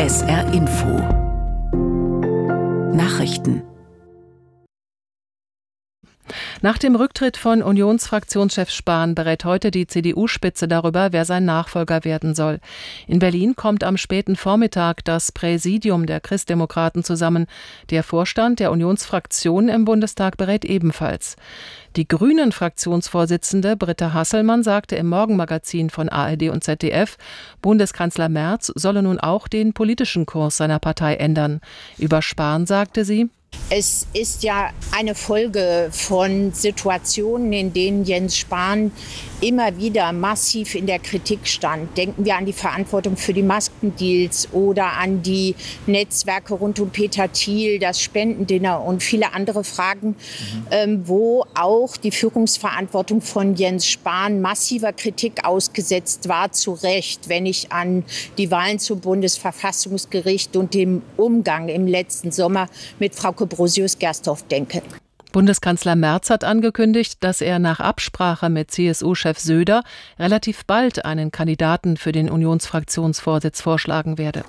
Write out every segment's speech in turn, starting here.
SR Info Nachrichten. Nach dem Rücktritt von Unionsfraktionschef Spahn berät heute die CDU-Spitze darüber, wer sein Nachfolger werden soll. In Berlin kommt am späten Vormittag das Präsidium der Christdemokraten zusammen. Der Vorstand der Unionsfraktion im Bundestag berät ebenfalls. Die Grünen-Fraktionsvorsitzende Britta Hasselmann sagte im Morgenmagazin von ARD und ZDF, Bundeskanzler Merz solle nun auch den politischen Kurs seiner Partei ändern. Über Spahn sagte sie: Es ist ja eine Folge von Situationen, in denen Jens Spahn immer wieder massiv in der Kritik stand. Denken wir an die Verantwortung für die Maskendeals oder an die Netzwerke rund um Peter Thiel, das Spendendinner und viele andere Fragen, wo auch die Führungsverantwortung von Jens Spahn massiver Kritik ausgesetzt war, zu Recht, wenn ich an die Wahlen zum Bundesverfassungsgericht und den Umgang im letzten Sommer mit Frau Brosius-Gerstorf denke. Bundeskanzler Merz hat angekündigt, dass er nach Absprache mit CSU-Chef Söder relativ bald einen Kandidaten für den Unionsfraktionsvorsitz vorschlagen werde.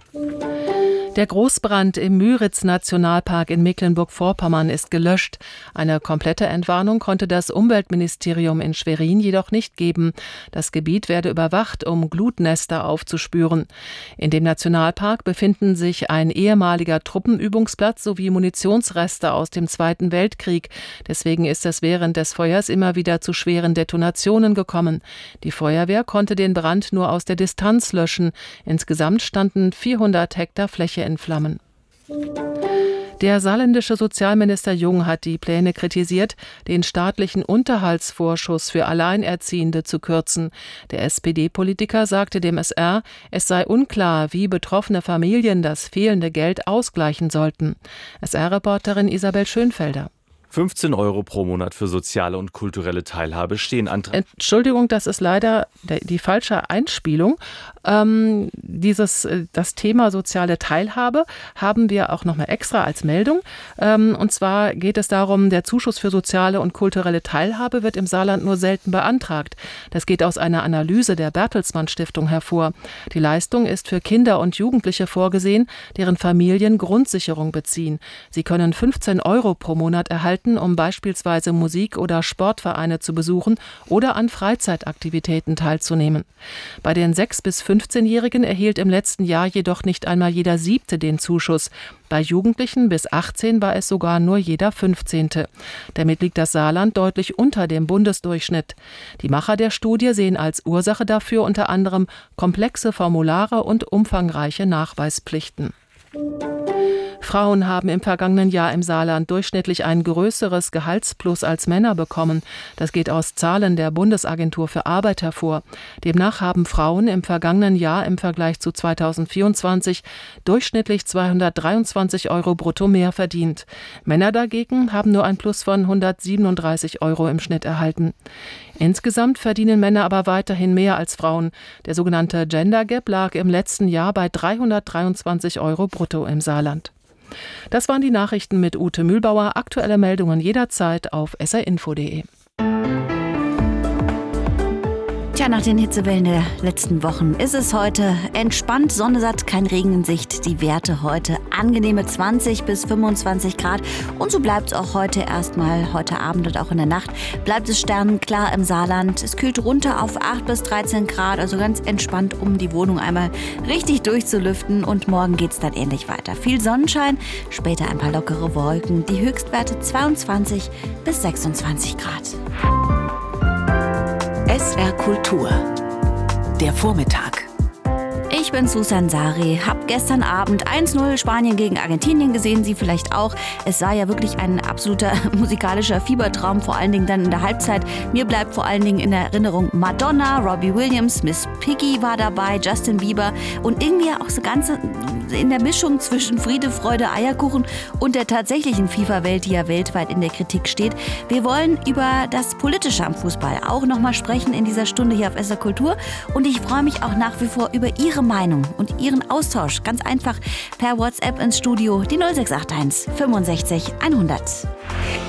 Der Großbrand im Müritz-Nationalpark in Mecklenburg-Vorpommern ist gelöscht. Eine komplette Entwarnung konnte das Umweltministerium in Schwerin jedoch nicht geben. Das Gebiet werde überwacht, um Glutnester aufzuspüren. In dem Nationalpark befinden sich ein ehemaliger Truppenübungsplatz sowie Munitionsreste aus dem Zweiten Weltkrieg. Deswegen ist es während des Feuers immer wieder zu schweren Detonationen gekommen. Die Feuerwehr konnte den Brand nur aus der Distanz löschen. Insgesamt standen 400 Hektar Fläche in Flammen. Der saarländische Sozialminister Jung hat die Pläne kritisiert, den staatlichen Unterhaltsvorschuss für Alleinerziehende zu kürzen. Der SPD-Politiker sagte dem SR, es sei unklar, wie betroffene Familien das fehlende Geld ausgleichen sollten. SR-Reporterin Isabel Schönfelder. 15 € pro Monat für soziale und kulturelle Teilhabe stehen an. Entschuldigung, das ist leider die falsche Einspielung. Das Thema soziale Teilhabe haben wir auch nochmal extra als Meldung. Und zwar geht es darum, der Zuschuss für soziale und kulturelle Teilhabe wird im Saarland nur selten beantragt. Das geht aus einer Analyse der Bertelsmann Stiftung hervor. Die Leistung ist für Kinder und Jugendliche vorgesehen, deren Familien Grundsicherung beziehen. Sie können 15 € pro Monat erhalten, um beispielsweise Musik- oder Sportvereine zu besuchen oder an Freizeitaktivitäten teilzunehmen. Bei den 6- bis 15-Jährigen erhielt im letzten Jahr jedoch nicht einmal jeder 7. den Zuschuss. Bei Jugendlichen bis 18 war es sogar nur jeder 15. Damit liegt das Saarland deutlich unter dem Bundesdurchschnitt. Die Macher der Studie sehen als Ursache dafür unter anderem komplexe Formulare und umfangreiche Nachweispflichten. Frauen haben im vergangenen Jahr im Saarland durchschnittlich ein größeres Gehaltsplus als Männer bekommen. Das geht aus Zahlen der Bundesagentur für Arbeit hervor. Demnach haben Frauen im vergangenen Jahr im Vergleich zu 2024 durchschnittlich 223 € brutto mehr verdient. Männer dagegen haben nur ein Plus von 137 € im Schnitt erhalten. Insgesamt verdienen Männer aber weiterhin mehr als Frauen. Der sogenannte Gender Gap lag im letzten Jahr bei 323 € brutto im Saarland. Das waren die Nachrichten mit Ute Mühlbauer. Aktuelle Meldungen jederzeit auf srinfo.de. Tja, nach den Hitzewellen der letzten Wochen ist es heute entspannt, sonnesatt, kein Regen in Sicht. Die Werte heute angenehme 20 bis 25 Grad. Und so bleibt es auch heute erstmal, heute Abend und auch in der Nacht, bleibt es sternenklar im Saarland. Es kühlt runter auf 8 bis 13 Grad, also ganz entspannt, um die Wohnung einmal richtig durchzulüften. Und morgen geht es dann ähnlich weiter. Viel Sonnenschein, später ein paar lockere Wolken. Die Höchstwerte 22 bis 26 Grad. SR Kultur. Der Vormittag. Ich bin Susan Sari, hab gestern Abend 1:0 Spanien gegen Argentinien gesehen, Sie vielleicht auch. Es war ja wirklich ein absoluter musikalischer Fiebertraum, vor allen Dingen dann in der Halbzeit. Mir bleibt vor allen Dingen in Erinnerung Madonna, Robbie Williams, Miss Piggy war dabei, Justin Bieber und irgendwie auch so ganz in der Mischung zwischen Friede, Freude, Eierkuchen und der tatsächlichen FIFA-Welt, die ja weltweit in der Kritik steht. Wir wollen über das Politische am Fußball auch nochmal sprechen in dieser Stunde hier auf SR Kultur und ich freue mich auch nach wie vor über Ihre Meinung und Ihren Austausch. Ganz einfach per WhatsApp ins Studio, die 0681 65 100.